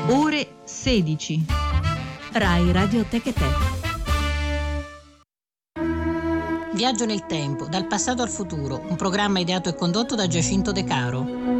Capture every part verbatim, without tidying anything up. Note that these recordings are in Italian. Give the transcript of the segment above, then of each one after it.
Ore sedici. Rai Radioteca Te. Viaggio nel tempo, dal passato al futuro, un programma ideato e condotto da Giacinto De Caro.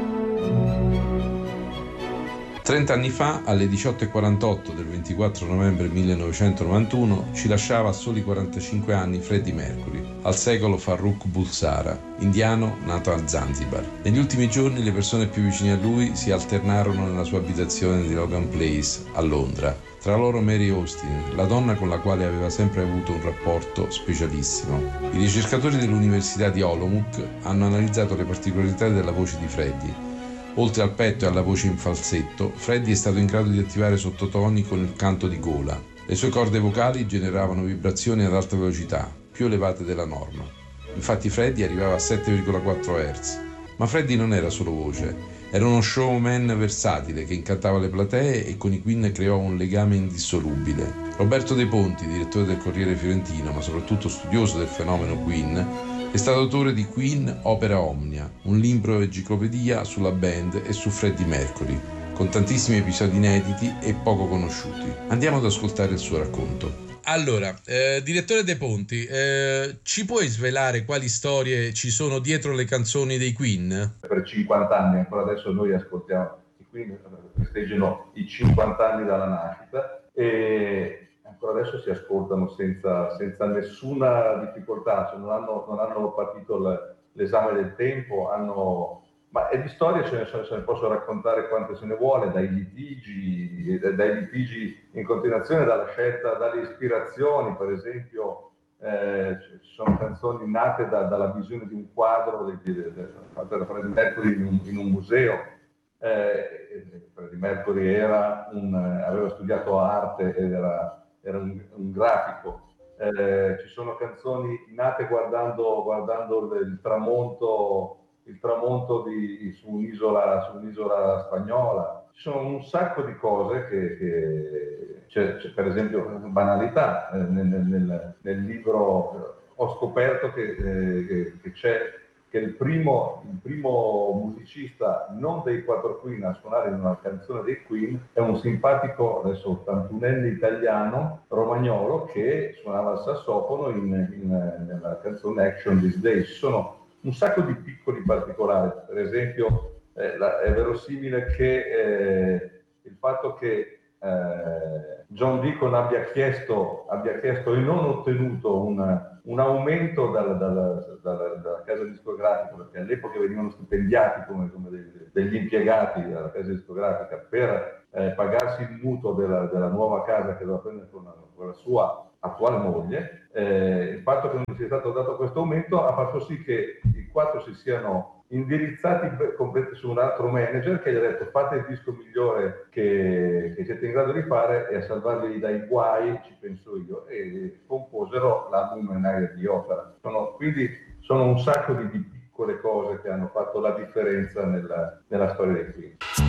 trenta anni fa, alle diciotto e quarantotto del ventiquattro novembre millenovecentonovantuno, ci lasciava a soli quarantacinque anni Freddie Mercury, al secolo Farrokh Bulsara, indiano nato a Zanzibar. Negli ultimi giorni le persone più vicine a lui si alternarono nella sua abitazione di Logan Place, a Londra. Tra loro Mary Austin, la donna con la quale aveva sempre avuto un rapporto specialissimo. I ricercatori dell'Università di Olomouc hanno analizzato le particolarità della voce di Freddie. Oltre al petto e alla voce in falsetto, Freddie è stato in grado di attivare sottotoni con il canto di gola. Le sue corde vocali generavano vibrazioni ad alta velocità, più elevate della norma. Infatti Freddie arrivava a sette virgola quattro hertz. Ma Freddie non era solo voce, era uno showman versatile che incantava le platee e con i Queen creò un legame indissolubile. Roberto De Ponti, direttore del Corriere Fiorentino, ma soprattutto studioso del fenomeno Queen, è stato autore di Queen Opera Omnia, un libro enciclopedia sulla band e su Freddie Mercury, con tantissimi episodi inediti e poco conosciuti. Andiamo ad ascoltare il suo racconto. Allora, eh, direttore De Ponti, eh, ci puoi svelare quali storie ci sono dietro le canzoni dei Queen? Per cinquanta anni, ancora adesso noi ascoltiamo i Queen, festeggiano i cinquanta anni dalla nascita e ancora adesso si ascoltano senza, senza nessuna difficoltà, cioè non, hanno, non hanno patito il, l'esame del tempo, hanno... ma e di storie ce ne, ce ne posso raccontare quante se ne vuole, dai litigi, dai litigi in continuazione, dalla scelta, dalle ispirazioni, per esempio eh, ci sono canzoni nate da, dalla visione di un quadro fatto da Freddie Mercury in un, in un museo. Eh, Freddie Mercury era un, aveva studiato arte ed era era un, un grafico. Eh, ci sono canzoni nate guardando, guardando il tramonto, il tramonto di, su, un'isola, su un'isola spagnola. Ci sono un sacco di cose che, che c'è, c'è per esempio banalità. Eh, nel, nel, nel libro ho scoperto che, eh, che, che c'è che il primo, il primo musicista non dei quattro Queen a suonare in una canzone dei Queen è un simpatico, adesso ottantunenne italiano, romagnolo, che suonava il sassofono in, in, nella canzone Action These Days. Ci sono un sacco di piccoli particolari, per esempio eh, la, è verosimile che eh, il fatto che eh, John Deacon abbia chiesto, abbia chiesto e non ottenuto un un aumento dalla, dalla, dalla, dalla casa discografica, perché all'epoca venivano stipendiati come, come degli, degli impiegati dalla casa discografica per eh, pagarsi il mutuo della, della nuova casa che doveva prendere con la, con la sua attuale moglie. Eh, il fatto che non sia stato dato questo aumento ha fatto sì che i quattro si siano indirizzati su un altro manager che gli ha detto fate il disco migliore che, che siete in grado di fare e a salvarli dai guai ci penso io, e composero l'album In Aria di Opera. Sono, quindi sono un sacco di, di piccole cose che hanno fatto la differenza nella, nella storia dei Queen.